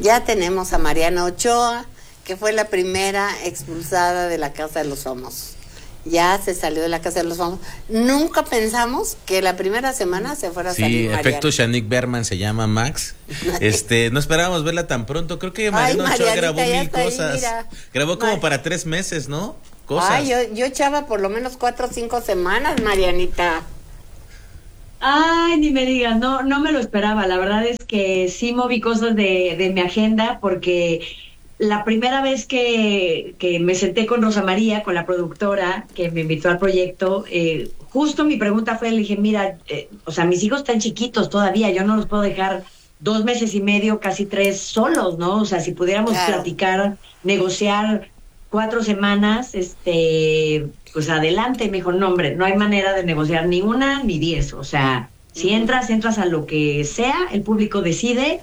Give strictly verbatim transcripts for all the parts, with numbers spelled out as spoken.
Ya tenemos a Mariana Ochoa, que fue la primera expulsada de la Casa de los Famosos. Ya se salió de la Casa de los Famosos. Nunca pensamos que la primera semana se fuera a sí, salir Mariana. Sí, efecto Shanique Berman se llama Max. Este, no esperábamos verla tan pronto. Creo que Mariana Ochoa grabó mil cosas. Ahí, grabó como Mar... para tres meses, ¿no? Cosas. Ay, yo, yo echaba por lo menos cuatro o cinco semanas, Marianita. Ay, ni me digas, no, no me lo esperaba. La verdad es que sí moví cosas de, de mi agenda, porque la primera vez que, que me senté con Rosa María, con la productora que me invitó al proyecto, eh, justo mi pregunta fue, le dije, mira, eh, o sea, mis hijos están chiquitos todavía, yo no los puedo dejar dos meses y medio, casi tres solos, ¿no? O sea, si pudiéramos claro. platicar, negociar cuatro semanas, este, pues adelante. Me dijo, no, hombre, no hay manera de negociar ni una ni diez. O sea, si entras, entras a lo que sea, el público decide.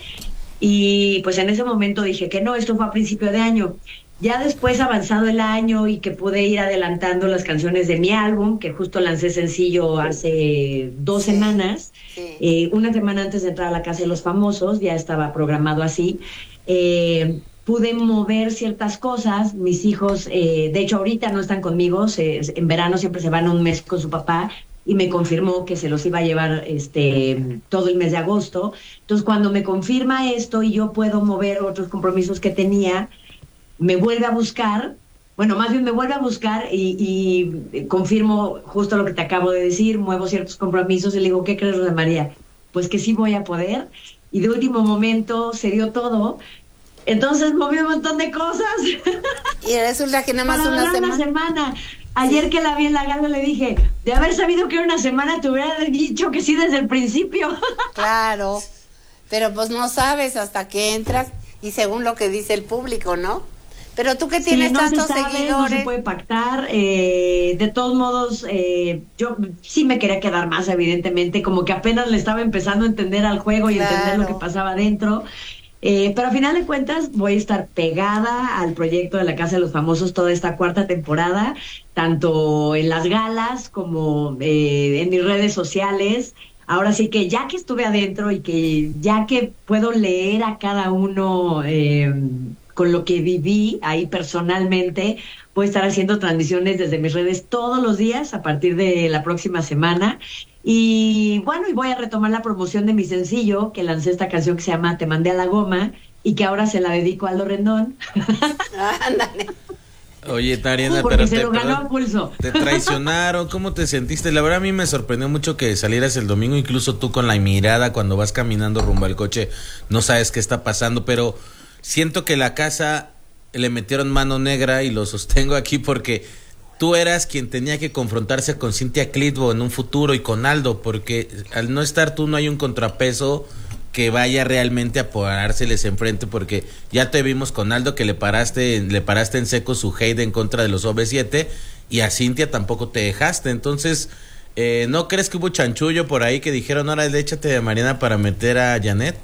Y pues en ese momento dije que no, esto fue a principio de año. Ya después, avanzado el año y que pude ir adelantando las canciones de mi álbum, que justo lancé sencillo hace dos sí. semanas, sí. Eh, una semana antes de entrar a la Casa de los Famosos, ya estaba programado así. Eh, pude mover ciertas cosas. Mis hijos, eh, de hecho ahorita no están conmigo, se, en verano siempre se van un mes con su papá, y me confirmó que se los iba a llevar este todo el mes de agosto. Entonces, cuando me confirma esto y yo puedo mover otros compromisos que tenía, me vuelve a buscar, bueno, más bien me vuelve a buscar y, y confirmo justo lo que te acabo de decir, muevo ciertos compromisos y le digo, ¿qué crees, Rosa María? Pues que sí voy a poder. Y de último momento se dio todo. Entonces moví un montón de cosas. Y resulta que nada más una semana. una semana. Ayer sí. que la vi en la gala le dije, de haber sabido que era una semana te hubiera dicho que sí desde el principio. Claro, pero pues no sabes hasta que entras y según lo que dice el público, ¿no? Pero tú que tienes sí, no tantos se sabe, seguidores. No se puede pactar. Eh, de todos modos, eh, yo sí me quería quedar más, evidentemente, como que apenas le estaba empezando a entender al juego y claro. entender lo que pasaba dentro. Eh, pero a final de cuentas voy a estar pegada al proyecto de la Casa de los Famosos toda esta cuarta temporada, tanto en las galas como eh, en mis redes sociales. Ahora sí que ya que estuve adentro y que ya que puedo leer a cada uno eh, con lo que viví ahí personalmente, voy a estar haciendo transmisiones desde mis redes todos los días a partir de la próxima semana. Y bueno, y voy a retomar la promoción de mi sencillo, que lancé esta canción que se llama Te mandé a la goma, y que ahora se la dedico a Aldo Rendón. Ándale. Oye, Mariana, porque pero se te, lo ganó perdón, a pulso. Te traicionaron, ¿cómo te sentiste? La verdad a mí me sorprendió mucho que salieras el domingo, incluso tú con la mirada cuando vas caminando rumbo al coche, no sabes qué está pasando, pero siento que la casa le metieron mano negra y lo sostengo aquí porque tú eras quien tenía que confrontarse con Cynthia Clitbo en un futuro y con Aldo, porque al no estar tú no hay un contrapeso que vaya realmente a parárseles enfrente, porque ya te vimos con Aldo que le paraste, le paraste en seco su hate en contra de los O V siete y a Cynthia tampoco te dejaste. Entonces, eh, ¿no crees que hubo chanchullo por ahí que dijeron, ahora échate de Mariana para meter a Janet?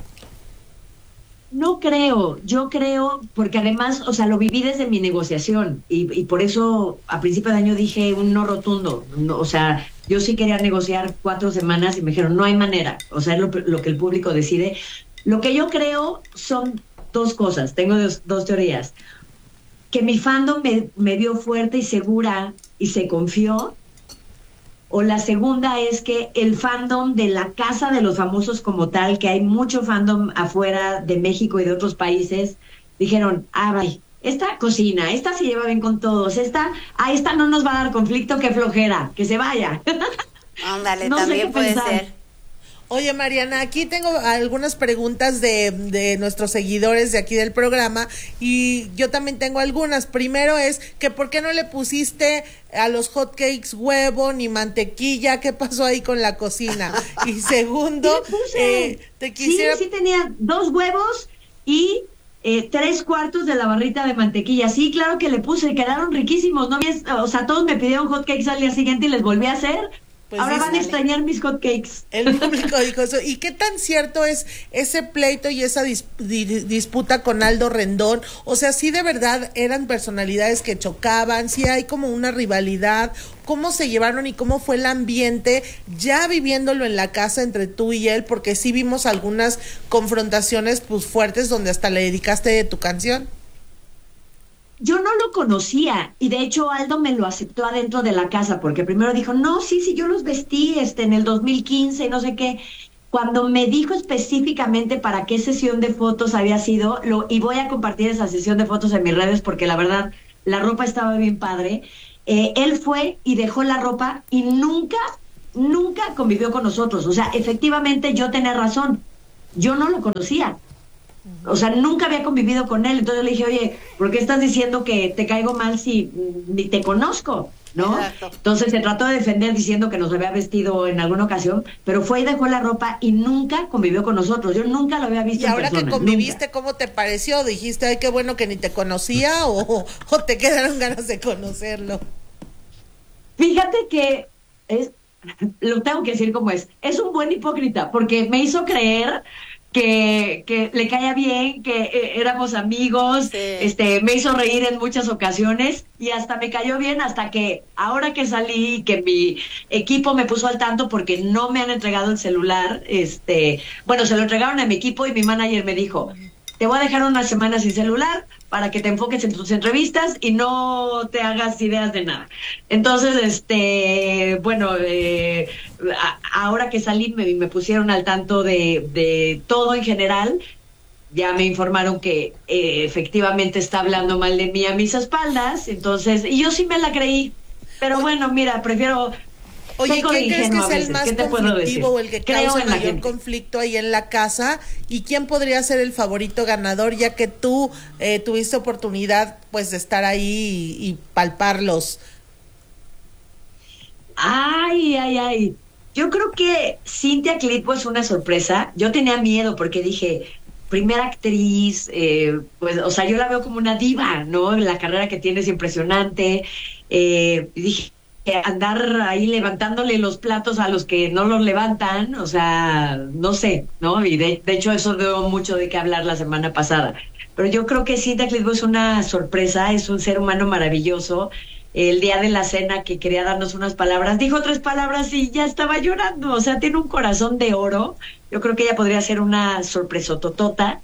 No creo, yo creo, porque además, o sea, lo viví desde mi negociación y, y por eso a principio de año dije un no rotundo, no, o sea, yo sí quería negociar cuatro semanas y me dijeron, no hay manera, o sea, es lo, lo que el público decide. Lo que yo creo son dos cosas, tengo dos, dos teorías, que mi fandom me, me vio fuerte y segura y se confió, o la segunda es que el fandom de la Casa de los Famosos como tal, que hay mucho fandom afuera de México y de otros países, dijeron, ah, vaya, esta cocina, esta se lleva bien con todos, esta, ah, esta no nos va a dar conflicto, qué flojera, que se vaya. Ándale, no también sé qué puede pensar. ser. Oye, Mariana, aquí tengo algunas preguntas de, de nuestros seguidores de aquí del programa y yo también tengo algunas. Primero es que ¿por qué no le pusiste a los hotcakes huevo ni mantequilla? ¿Qué pasó ahí con la cocina? Y segundo, sí, eh, te quisiera... Sí, sí tenía dos huevos y eh, tres cuartos de la barrita de mantequilla. Sí, claro que le puse, quedaron riquísimos. ¿No ves? O sea, todos me pidieron hotcakes al día siguiente y les volví a hacer. Pues Ahora dice- van a extrañar mis hotcakes. El público dijo eso. ¿Y qué tan cierto es ese pleito y esa dis- di- disputa con Aldo Rendón? O sea, sí de verdad eran personalidades que chocaban, sí hay como una rivalidad. ¿Cómo se llevaron y cómo fue el ambiente ya viviéndolo en la casa entre tú y él? Porque sí vimos algunas confrontaciones pues fuertes donde hasta le dedicaste tu canción. Yo no lo conocía y de hecho Aldo me lo aceptó adentro de la casa porque primero dijo, no, sí, sí, yo los vestí este, en el dos mil quince y no sé qué. Cuando me dijo específicamente para qué sesión de fotos había sido, lo, y voy a compartir esa sesión de fotos en mis redes porque la verdad la ropa estaba bien padre, eh, él fue y dejó la ropa y nunca, nunca convivió con nosotros. O sea, efectivamente yo tenía razón, yo no lo conocía. O sea, nunca había convivido con él. Entonces le dije, oye, ¿por qué estás diciendo que te caigo mal si ni te conozco? ¿No? Exacto. Entonces se trató de defender diciendo que nos había vestido en alguna ocasión, pero fue y dejó la ropa y nunca convivió con nosotros. Yo nunca lo había visto Y en ahora persona, que conviviste, nunca. ¿cómo te pareció? ¿Dijiste, ay, qué bueno que ni te conocía o, o te quedaron ganas de conocerlo? Fíjate que es, lo tengo que decir como es, es un buen hipócrita, porque me hizo creer que, que le caía bien, que eh, éramos amigos, Sí. este, me hizo reír en muchas ocasiones y hasta me cayó bien hasta que ahora que salí, que mi equipo me puso al tanto porque no me han entregado el celular, este, bueno, se lo entregaron a mi equipo y mi manager me dijo, te voy a dejar una semana sin celular para que te enfoques en tus entrevistas y no te hagas ideas de nada. Entonces, este, bueno, eh, a- ahora que salí me, me pusieron al tanto de, de todo en general. Ya me informaron que eh, efectivamente está hablando mal de mí a mis espaldas. Entonces, y yo sí me la creí. Pero bueno, mira, prefiero... Oye, peco de ¿quién crees que ingenua a es el veces, más ¿qué te puedo decir? conflictivo o el que Creo causa en la mayor gente. conflicto ahí en la casa? ¿Y quién podría ser el favorito ganador, ya que tú eh, tuviste oportunidad pues de estar ahí y, y palparlos? Ay, ay, ay. Yo creo que Cintia Clitbo es una sorpresa. Yo tenía miedo porque dije, primera actriz, eh, pues, o sea, yo la veo como una diva, ¿no? La carrera que tiene es impresionante. Eh, y dije, andar ahí levantándole los platos a los que no los levantan, o sea, no sé, ¿no? Y de, de hecho eso dio mucho de qué hablar la semana pasada. Pero yo creo que Cintia Clitbo es una sorpresa, es un ser humano maravilloso. El día de la cena que quería darnos unas palabras, dijo tres palabras y ya estaba llorando, o sea, tiene un corazón de oro. Yo creo que ella podría ser una sorpresototota.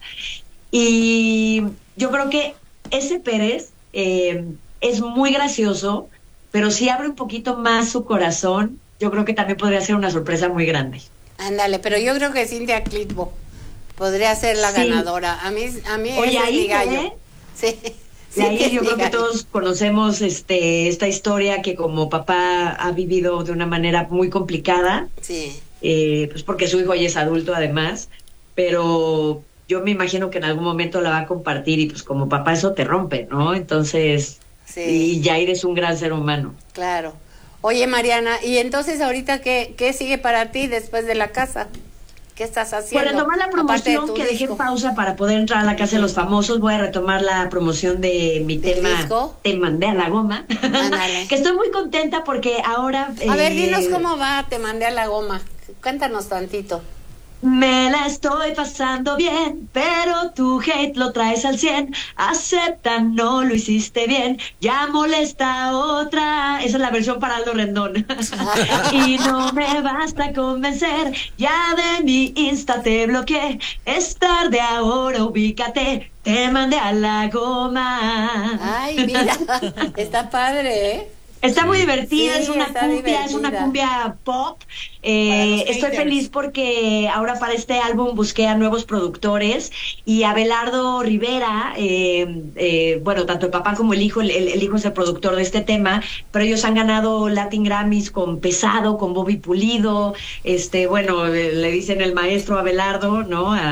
Y yo creo que ese Pérez eh, es muy gracioso, pero si abre un poquito más su corazón, yo creo que también podría ser una sorpresa muy grande. Ándale, pero yo creo que Cintia Clitbo podría ser la Sí. ganadora. A mí, a mí Oye, ese es ahí, mi gallo. ¿eh? Sí. De ahí sí, yo mi creo que gallo. todos conocemos este esta historia que como papá ha vivido de una manera muy complicada, Sí. eh, pues porque su hijo ya es adulto además, pero yo me imagino que en algún momento la va a compartir y pues como papá eso te rompe, ¿no? Entonces, Sí. y Jair es un gran ser humano. Claro. Oye, Mariana, ¿y entonces ahorita qué, qué sigue para ti después de la casa? ¿Qué estás haciendo? Para retomar la Aparte de promoción tu que dejé en disco. pausa para poder entrar a la Casa de los Famosos, voy a retomar la promoción de mi ¿Del tema disco? Te mandé a la goma. Ándale. Que estoy muy contenta porque ahora... A ver, eh, dinos cómo va, te mandé a la goma. Cuéntanos tantito. Me la estoy pasando bien, pero tu hate lo traes al cien. Acepta, no lo hiciste bien, ya molesta a otra. Esa es la versión para Aldo Rendón. Y no me basta convencer, ya de mi Insta te bloqueé. Es tarde ahora, ubícate, te mandé a la goma. Ay, mira, está padre, ¿eh? Está muy divertida, Sí, es una está cumbia, es una divertida. cumbia pop. Eh, Para los estoy haters. feliz porque ahora para este álbum busqué a nuevos productores y Abelardo Rivera, eh, eh, bueno, tanto el papá como el hijo, el, el hijo es el productor de este tema, pero ellos han ganado Latin Grammys con Pesado, con Bobby Pulido, este, bueno, eh, le dicen el maestro Abelardo, ¿no? A,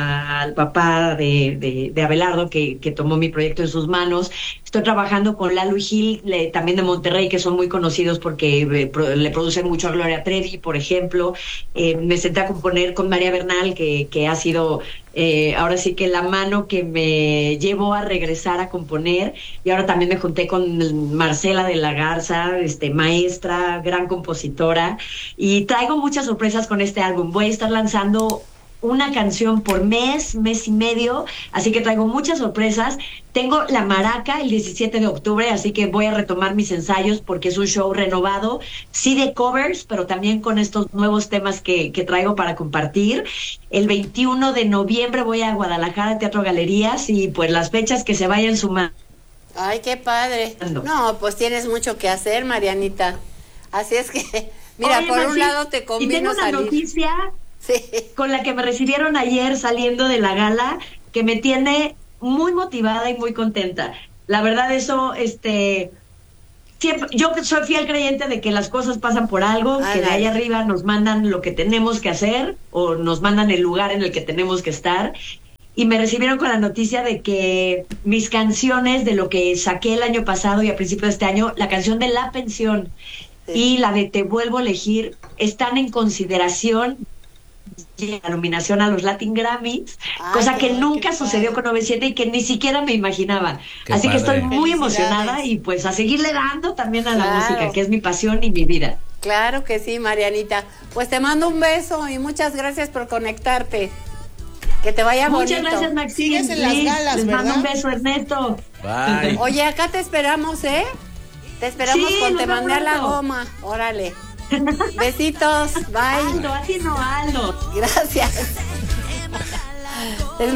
al papá de, de, de Abelardo, que, que tomó mi proyecto en sus manos. Estoy trabajando con Lalo y Gil, le, también de Monterrey, que son muy conocidos porque eh, pro, le producen mucho a Gloria Trevi, por ejemplo. Eh, me senté a componer con María Bernal, que, que ha sido eh, ahora sí que la mano que me llevó a regresar a componer. Y ahora también me junté con Marcela de la Garza, este, maestra, gran compositora. Y traigo muchas sorpresas con este álbum. Voy a estar lanzando una canción por mes, mes y medio, así que traigo muchas sorpresas. Tengo La Maraca el diecisiete de octubre, así que voy a retomar mis ensayos porque es un show renovado, sí de covers, pero también con estos nuevos temas que, que traigo para compartir. El veintiuno de noviembre voy a Guadalajara, Teatro Galerías, y pues las fechas que se vayan sumando. Ay, qué padre. No, pues tienes mucho que hacer, Marianita. Así es que, mira, Oye, por Maxi, un lado te convino y tengo una salir. noticia Sí. con la que me recibieron ayer saliendo de la gala, que me tiene muy motivada y muy contenta. La verdad, eso, este, siempre, yo soy fiel creyente de que las cosas pasan por algo, Ay, que de ay. ahí arriba nos mandan lo que tenemos que hacer o nos mandan el lugar en el que tenemos que estar. Y me recibieron con la noticia de que mis canciones de lo que saqué el año pasado y a principios de este año, la canción de La Pensión Sí. y la de Te Vuelvo a Elegir, están en consideración la nominación a los Latin Grammys, Ay, cosa qué- que nunca qué sucedió padre. con noventa y siete y que ni siquiera me imaginaba. Qué Así que padre. estoy muy Felicidades. emocionada y pues a seguirle dando también a la Claro. música, que es mi pasión y mi vida. Claro que sí, Marianita. Pues te mando un beso y muchas gracias por conectarte. Que te vaya Muchas bonito. gracias, Maxine. Sigues en las Liz, galas, les mando ¿verdad? un beso, Ernesto. Bye. Oye, acá te esperamos, ¿eh? Te esperamos Sí, con nos Te vemos mandé a la pronto. goma. Órale. Besitos. Bye. Aldo, así no, Aldo. Gracias.